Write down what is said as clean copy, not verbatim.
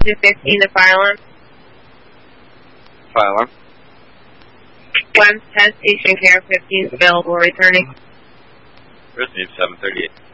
215 to fire alarm. Fire alarm. West 10 Station Care 15 is available, returning. First name 738.